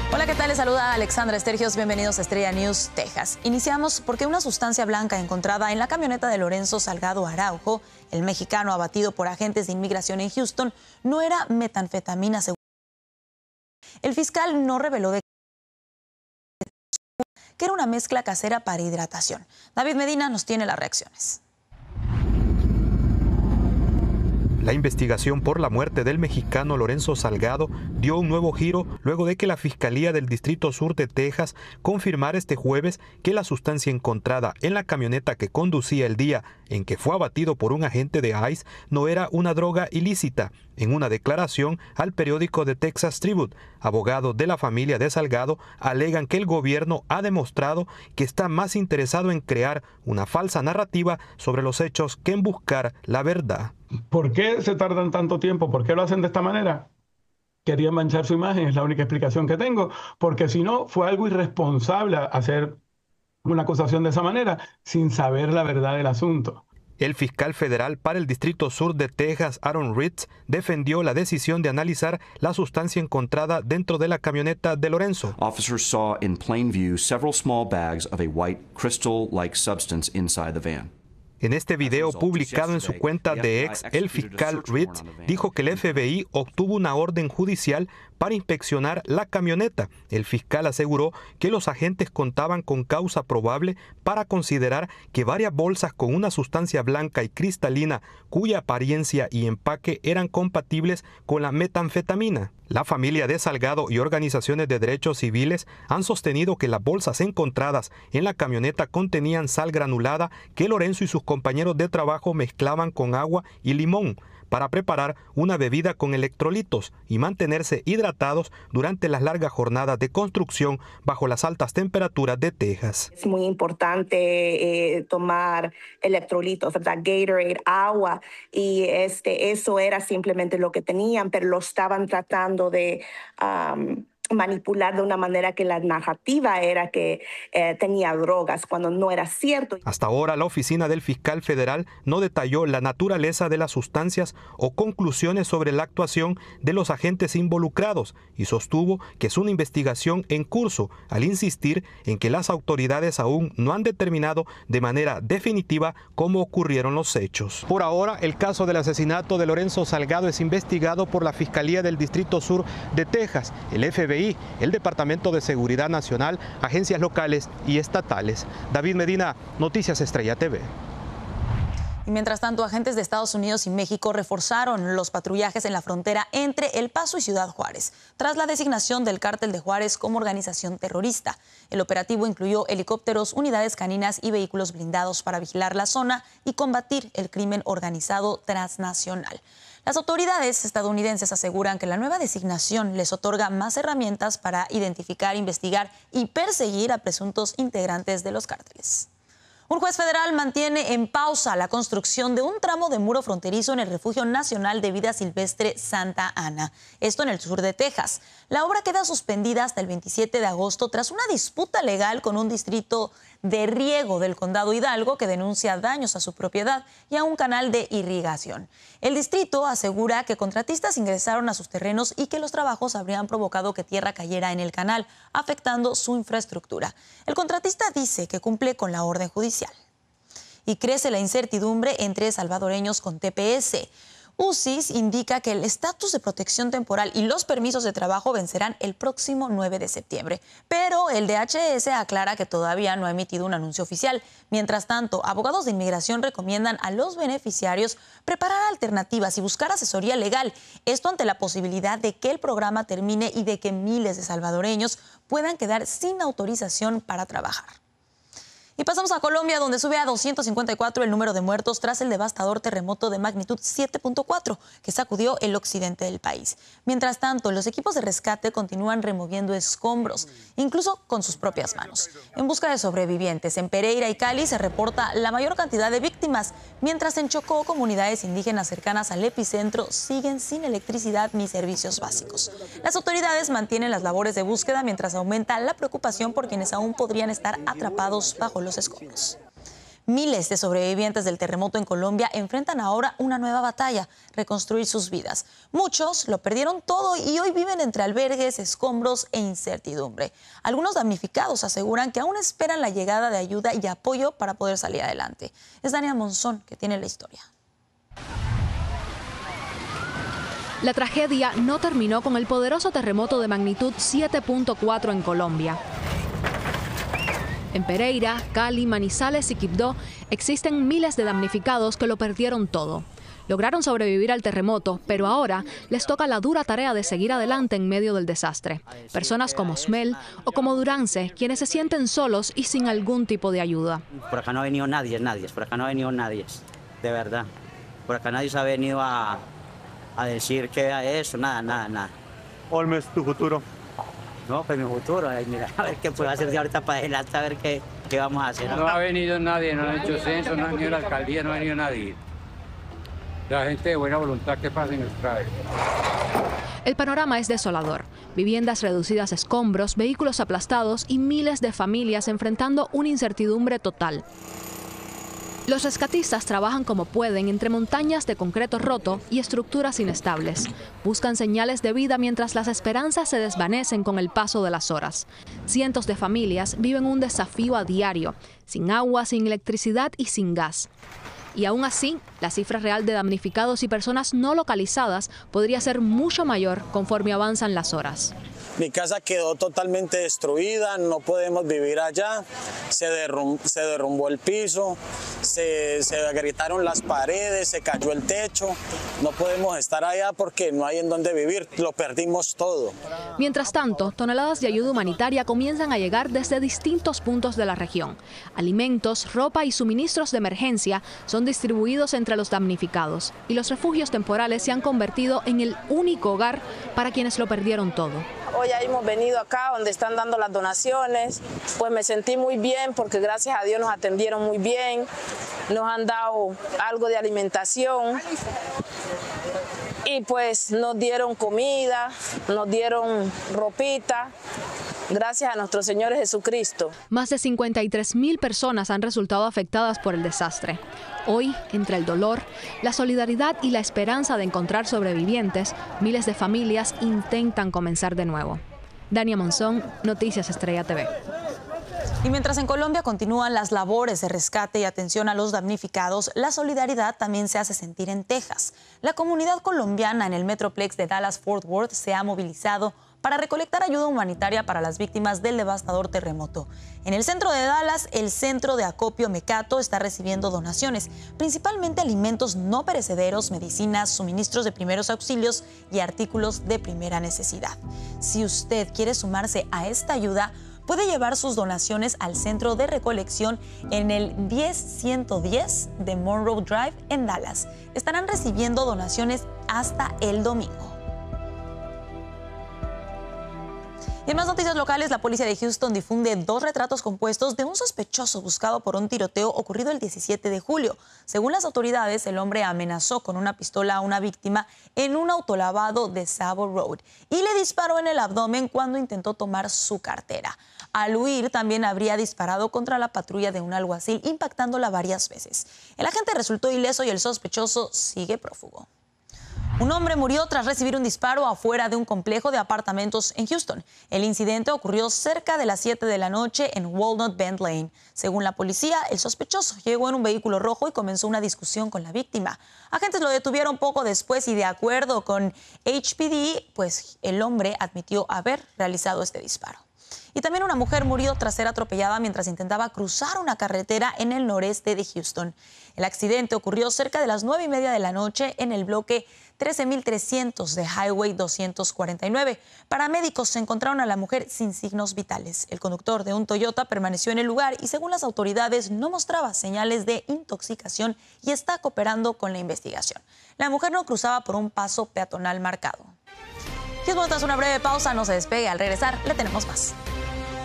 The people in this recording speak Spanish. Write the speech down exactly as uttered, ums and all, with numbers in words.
Hola, ¿qué tal? Les saluda Alexandra Estergios. Bienvenidos a Estrella News, Texas. Iniciamos porque una sustancia blanca encontrada en la camioneta de Lorenzo Salgado Araujo, el mexicano abatido por agentes de inmigración en Houston, no era metanfetamina. El fiscal no reveló de que era una mezcla casera para hidratación. David Medina nos tiene las reacciones. La investigación por la muerte del mexicano Lorenzo Salgado dio un nuevo giro luego de que la Fiscalía del Distrito Sur de Texas confirmara este jueves que la sustancia encontrada en la camioneta que conducía el día en que fue abatido por un agente de ICE no era una droga ilícita. En una declaración al periódico The Texas Tribune, abogados de la familia de Salgado alegan que el gobierno ha demostrado que está más interesado en crear una falsa narrativa sobre los hechos que en buscar la verdad. ¿Por qué se tardan tanto tiempo? ¿Por qué lo hacen de esta manera? Querían manchar su imagen, es la única explicación que tengo, porque si no, fue algo irresponsable hacer una acusación de esa manera sin saber la verdad del asunto. El fiscal federal para el Distrito Sur de Texas, Aaron Ritz, defendió la decisión de analizar la sustancia encontrada dentro de la camioneta de Lorenzo. Officers saw in plain view several small bags of a white crystal-like substance inside the van. En este video publicado en su cuenta de X, el fiscal Ritz dijo que el F B I obtuvo una orden judicial para inspeccionar la camioneta. El fiscal aseguró que los agentes contaban con causa probable para considerar que varias bolsas con una sustancia blanca y cristalina cuya apariencia y empaque eran compatibles con la metanfetamina. La familia de Salgado y organizaciones de derechos civiles han sostenido que las bolsas encontradas en la camioneta contenían sal granulada que Lorenzo y sus compañeros de trabajo mezclaban con agua y limón para preparar una bebida con electrolitos y mantenerse hidratados durante las largas jornadas de construcción bajo las altas temperaturas de Texas. Es muy importante eh, tomar electrolitos, ¿verdad? Gatorade, agua, y este, eso era simplemente lo que tenían, pero lo estaban tratando de um, manipular de una manera que la narrativa era que eh, tenía drogas, cuando no era cierto. Hasta ahora, la oficina del fiscal federal no detalló la naturaleza de las sustancias o conclusiones sobre la actuación de los agentes involucrados y sostuvo que es una investigación en curso, al insistir en que las autoridades aún no han determinado de manera definitiva cómo ocurrieron los hechos. Por ahora, el caso del asesinato de Lorenzo Salgado es investigado por la Fiscalía del Distrito Sur de Texas, el F B I, el Departamento de Seguridad Nacional, agencias locales y estatales. David Medina, Noticias Estrella T V. Y mientras tanto, agentes de Estados Unidos y México reforzaron los patrullajes en la frontera entre El Paso y Ciudad Juárez, tras la designación del Cártel de Juárez como organización terrorista. El operativo incluyó helicópteros, unidades caninas y vehículos blindados para vigilar la zona y combatir el crimen organizado transnacional. Las autoridades estadounidenses aseguran que la nueva designación les otorga más herramientas para identificar, investigar y perseguir a presuntos integrantes de los cárteles. Un juez federal mantiene en pausa la construcción de un tramo de muro fronterizo en el Refugio Nacional de Vida Silvestre Santa Ana, esto en el sur de Texas. La obra queda suspendida hasta el veintisiete de agosto tras una disputa legal con un distrito de riego del condado Hidalgo que denuncia daños a su propiedad y a un canal de irrigación. El distrito asegura que contratistas ingresaron a sus terrenos y que los trabajos habrían provocado que tierra cayera en el canal, afectando su infraestructura. El contratista dice que cumple con la orden judicial. Y crece la incertidumbre entre salvadoreños con T P S. U C I S indica que el estatus de protección temporal y los permisos de trabajo vencerán el próximo nueve de septiembre. Pero el D H S aclara que todavía no ha emitido un anuncio oficial. Mientras tanto, abogados de inmigración recomiendan a los beneficiarios preparar alternativas y buscar asesoría legal. Esto ante la posibilidad de que el programa termine y de que miles de salvadoreños puedan quedar sin autorización para trabajar. Y pasamos a Colombia, donde sube a doscientos cincuenta y cuatro el número de muertos tras el devastador terremoto de magnitud siete punto cuatro que sacudió el occidente del país. Mientras tanto, los equipos de rescate continúan removiendo escombros, incluso con sus propias manos. En busca de sobrevivientes, en Pereira y Cali se reporta la mayor cantidad de víctimas, mientras en Chocó, comunidades indígenas cercanas al epicentro siguen sin electricidad ni servicios básicos. Las autoridades mantienen las labores de búsqueda mientras aumenta la preocupación por quienes aún podrían estar atrapados bajo los escombros. Miles de sobrevivientes del terremoto en Colombia enfrentan ahora una nueva batalla, reconstruir sus vidas. Muchos lo perdieron todo y hoy viven entre albergues, escombros e incertidumbre. Algunos damnificados aseguran que aún esperan la llegada de ayuda y apoyo para poder salir adelante. Es Dania Monzón que tiene la historia. La tragedia no terminó con el poderoso terremoto de magnitud siete punto cuatro en Colombia. En Pereira, Cali, Manizales y Quibdó existen miles de damnificados que lo perdieron todo. Lograron sobrevivir al terremoto, pero ahora les toca la dura tarea de seguir adelante en medio del desastre. Personas como Smel o como Durance, quienes se sienten solos y sin algún tipo de ayuda. Por acá no ha venido nadie, nadie, por acá no ha venido nadie, de verdad. Por acá nadie se ha venido a, a decir que a eso, nada, nada, nada. Olmes, tu futuro. No, pues mi futuro, ay, mira, a ver qué puedo hacer de ahorita para adelante, a ver qué, qué vamos a hacer. No ha venido nadie, no han hecho censo, no ha venido la alcaldía, no ha venido nadie. La gente de buena voluntad que pase nos trae. El panorama es desolador. Viviendas reducidas a escombros, vehículos aplastados y miles de familias enfrentando una incertidumbre total. Los rescatistas trabajan como pueden entre montañas de concreto roto y estructuras inestables. Buscan señales de vida mientras las esperanzas se desvanecen con el paso de las horas. Cientos de familias viven un desafío a diario, sin agua, sin electricidad y sin gas. Y aún así, la cifra real de damnificados y personas no localizadas podría ser mucho mayor conforme avanzan las horas. Mi casa quedó totalmente destruida, no podemos vivir allá, se, derrum se derrumbó el piso, se, se agrietaron las paredes, se cayó el techo, no podemos estar allá porque no hay en dónde vivir, lo perdimos todo. Mientras tanto, toneladas de ayuda humanitaria comienzan a llegar desde distintos puntos de la región. Alimentos, ropa y suministros de emergencia son distribuidos entre los damnificados y los refugios temporales se han convertido en el único hogar para quienes lo perdieron todo. Hoy hemos venido acá donde están dando las donaciones, pues me sentí muy bien porque gracias a Dios nos atendieron muy bien, nos han dado algo de alimentación y pues nos dieron comida, nos dieron ropita. Gracias a nuestro Señor Jesucristo. Más de cincuenta y tres mil personas han resultado afectadas por el desastre. Hoy, entre el dolor, la solidaridad y la esperanza de encontrar sobrevivientes, miles de familias intentan comenzar de nuevo. Dania Monzón, Noticias Estrella T V. Y mientras en Colombia continúan las labores de rescate y atención a los damnificados, la solidaridad también se hace sentir en Texas. La comunidad colombiana en el Metroplex de Dallas-Fort Worth se ha movilizado para recolectar ayuda humanitaria para las víctimas del devastador terremoto. En el centro de Dallas, el Centro de Acopio Mecato está recibiendo donaciones, principalmente alimentos no perecederos, medicinas, suministros de primeros auxilios y artículos de primera necesidad. Si usted quiere sumarse a esta ayuda, puede llevar sus donaciones al centro de recolección en el diez ciento diez de Monroe Drive en Dallas. Estarán recibiendo donaciones hasta el domingo. Y en más noticias locales, la policía de Houston difunde dos retratos compuestos de un sospechoso buscado por un tiroteo ocurrido el diecisiete de julio. Según las autoridades, el hombre amenazó con una pistola a una víctima en un autolavado de Savo Road y le disparó en el abdomen cuando intentó tomar su cartera. Al huir, también habría disparado contra la patrulla de un alguacil, impactándola varias veces. El agente resultó ileso y el sospechoso sigue prófugo. Un hombre murió tras recibir un disparo afuera de un complejo de apartamentos en Houston. El incidente ocurrió cerca de las siete de la noche en Walnut Bend Lane. Según la policía, el sospechoso llegó en un vehículo rojo y comenzó una discusión con la víctima. Agentes lo detuvieron poco después y, de acuerdo con H P D, pues el hombre admitió haber realizado este disparo. Y también una mujer murió tras ser atropellada mientras intentaba cruzar una carretera en el noreste de Houston. El accidente ocurrió cerca de las nueve y media de la noche en el bloque trece mil trescientos de Highway doscientos cuarenta y nueve. Paramédicos se encontraron a la mujer sin signos vitales. El conductor de un Toyota permaneció en el lugar y, según las autoridades, no mostraba señales de intoxicación y está cooperando con la investigación. La mujer no cruzaba por un paso peatonal marcado. Y es tras una breve pausa, no se despegue. Al regresar, le tenemos más.